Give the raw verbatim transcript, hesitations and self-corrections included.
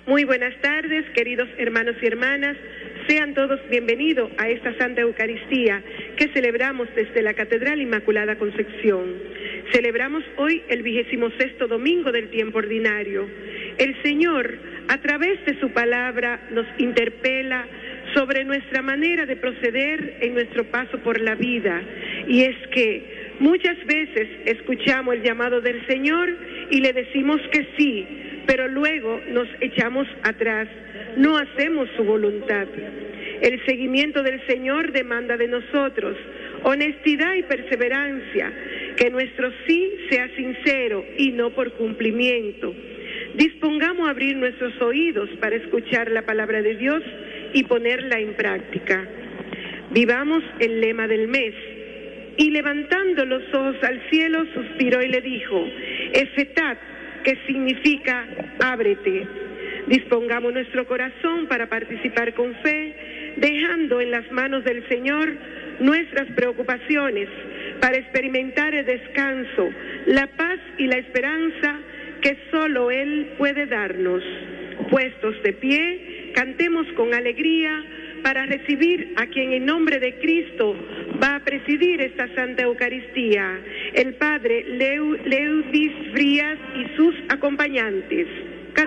Muy buenas tardes, queridos hermanos y hermanas. Sean todos bienvenidos a esta Santa Eucaristía que celebramos desde la Catedral Inmaculada Concepción. Celebramos hoy el vigésimo sexto domingo del tiempo ordinario. El Señor, a través de su palabra, nos interpela sobre nuestra manera de proceder en nuestro paso por la vida. Y es que muchas veces escuchamos el llamado del Señor y le decimos que sí, pero luego nos echamos atrás, no hacemos su voluntad. El seguimiento del Señor demanda de nosotros honestidad y perseverancia, que nuestro sí sea sincero y no por cumplimiento. Dispongamos a abrir nuestros oídos para escuchar la palabra de Dios y ponerla en práctica. Vivamos el lema del mes. Y levantando los ojos al cielo, suspiró y le dijo, Efetat, que significa ábrete. Dispongamos nuestro corazón para participar con fe, dejando en las manos del Señor nuestras preocupaciones, para experimentar el descanso, la paz y la esperanza que solo Él puede darnos. Puestos de pie, cantemos con alegría para recibir a quien en nombre de Cristo va a presidir esta Santa Eucaristía, el Padre Leu, Leudis Frías y sus acompañantes.